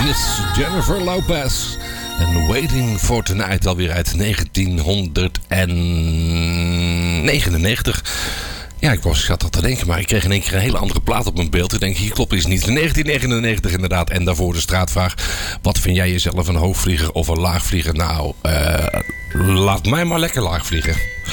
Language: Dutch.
Miss Jennifer Lopez. En Waiting for Tonight, alweer uit 1999. Ja, ik zat al te denken, maar ik kreeg in één keer een hele andere plaat op mijn beeld. Ik denk, hier klopt iets niet. 1999 inderdaad. En daarvoor de straatvraag. Wat vind jij jezelf, een hoogvlieger of een laagvlieger? Nou, laat mij maar lekker laag vliegen.